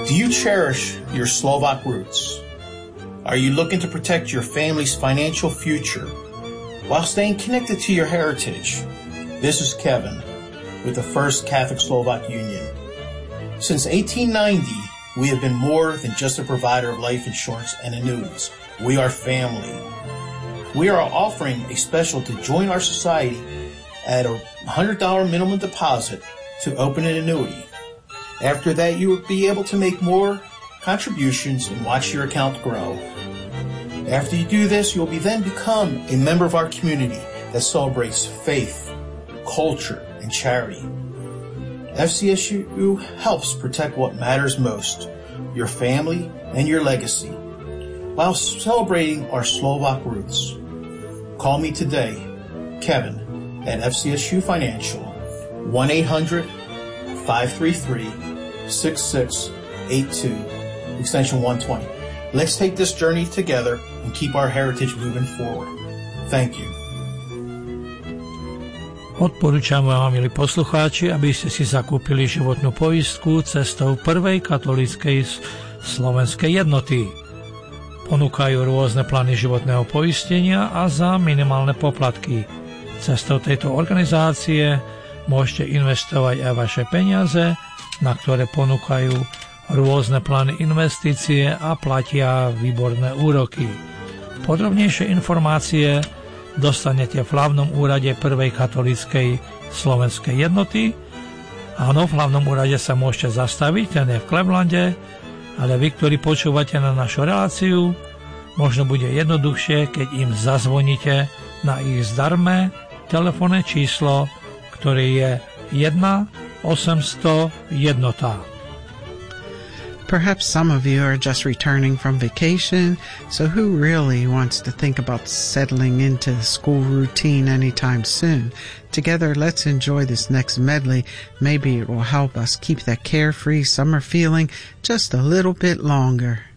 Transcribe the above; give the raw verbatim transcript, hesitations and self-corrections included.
Do you cherish your Slovak roots? Are you looking to protect your family's financial future while staying connected to your heritage? This is Kevin with the First Catholic Slovak Union. Since eighteen ninety, we have been more than just a provider of life insurance and annuities. We are family. We are offering a special to join our society at a one hundred dollars minimum deposit to open an annuity. After that, you will be able to make more contributions and watch your account grow. After you do this, you'll be then become a member of our community that celebrates faith, culture, and charity. F C S U helps protect what matters most, your family and your legacy, while celebrating our Slovak roots. Call me today, Kevin, at F C S U Financial, one eight hundred, five three three, six six eight two, extension one twenty. Let's take this journey together and keep our heritage moving forward. Thank you. Odporúčam vám, milí poslucháči, aby ste si zakúpili životnú poistku cestou prvej katolíckej slovenskej jednoty. Ponúkajú rôzne plány životného poistenia a za minimálne poplatky. Cestou tejto organizácie môžete investovať aj vaše peniaze, na ktoré ponúkajú rôzne plány investície a platia výborné úroky. Podrobnejšie informácie dostanete v hlavnom úrade prvej katolíckej slovenskej jednoty. Áno, v hlavnom úrade sa môžete zastaviť, ten je v Klevlande, ale vy, ktorí počúvate na našu reláciu, možno bude jednoduchšie, keď im zazvoníte na ich zdarmé telefónne číslo, ktoré je jeden osemsto jednota. Perhaps some of you are just returning from vacation, so who really wants to think about settling into the school routine anytime soon? Together, let's enjoy this next medley. Maybe it will help us keep that carefree summer feeling just a little bit longer.